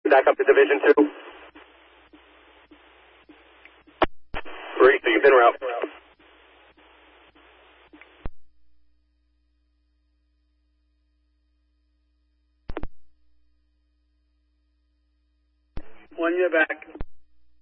back up to Division 2. Marisa, you've been route. One year back.